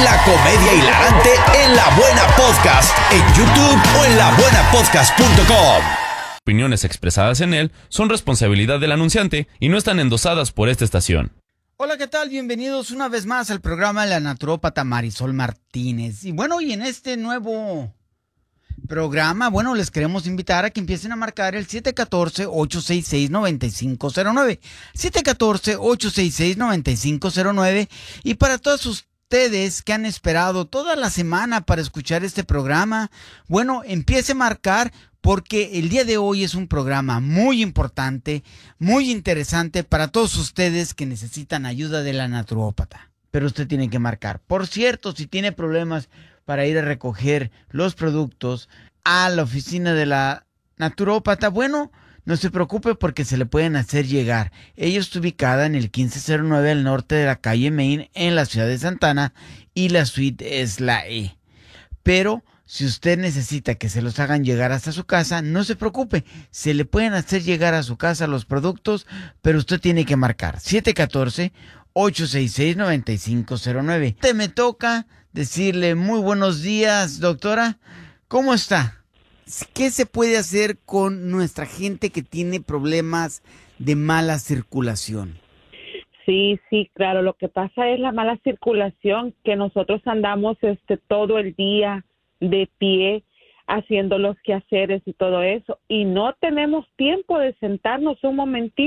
La comedia hilarante en La Buena Podcast, en YouTube o en labuenapodcast.com. Opiniones expresadas en él son responsabilidad del anunciante y no están endosadas por esta estación. Hola, ¿qué tal? Bienvenidos una vez más al programa de la naturópata Marisol Martínez. Y bueno, y en este nuevo programa, bueno, les queremos invitar a que empiecen a marcar el 714-866-9509. 714-866-9509. Y para todos ustedes que han esperado toda la semana para escuchar este programa, bueno, empiece a marcar porque el día de hoy es un programa muy importante, muy interesante para todos ustedes que necesitan ayuda de la naturópata. Pero usted tiene que marcar. Por cierto, si tiene problemas para ir a recoger los productos a la oficina de la naturópata, bueno, no se preocupe porque se le pueden hacer llegar. Ella está ubicada en el 1509 al norte de la calle Main en la ciudad de Santa Ana y la suite es la E. Pero si usted necesita que se los hagan llegar hasta su casa, no se preocupe, se le pueden hacer llegar a su casa los productos, pero usted tiene que marcar 714-866-9509. Me toca decirle muy buenos días, doctora. ¿Cómo está? ¿Qué se puede hacer con nuestra gente que tiene problemas de mala circulación? Sí, claro. Lo que pasa es la mala circulación, que nosotros andamos todo el día de pie haciendo los quehaceres y todo eso, y no tenemos tiempo de sentarnos un momentito